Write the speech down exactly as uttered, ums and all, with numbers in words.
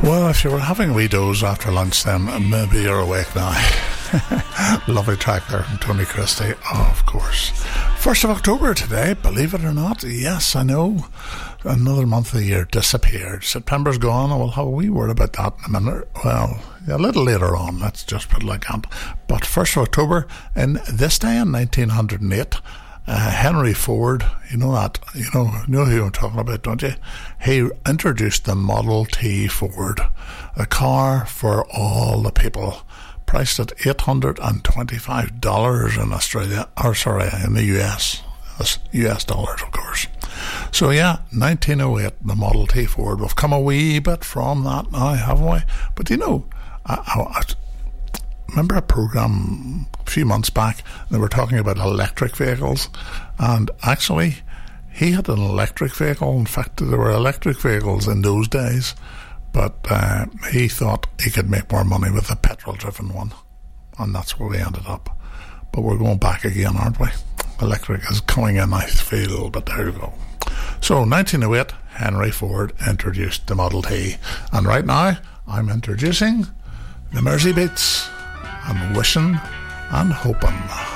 Well, if you were having a wee doze after lunch, then maybe you're awake now. Lovely track there from Tony Christie, of course. First of October today, believe it or not. Yes, I know. Another month of the year disappeared. September's gone. I will have a wee word about that in a minute. Well, a little later on, let's just put it like that. But first of October, in this day in nineteen oh eight, Uh, Henry Ford, you know that, you know, you know who I'm talking about, don't you? He introduced the Model T Ford, a car for all the people, priced at eight hundred twenty-five dollars in Australia, or sorry, in the U S, U S dollars, of course. So yeah, nineteen oh eight, the Model T Ford. We've come a wee bit from that now, haven't we? But you know, I, I, I remember a programme a few months back, they were talking about electric vehicles, and actually he had an electric vehicle. In fact, there were electric vehicles in those days, but uh, he thought he could make more money with a petrol driven one, and that's where we ended up. But we're going back again, aren't we? Electric is coming in, I feel, but there you go. So nineteen oh eight, Henry Ford introduced the Model T, and right now I'm introducing the Mersey Beats. I'm wishing and hoping.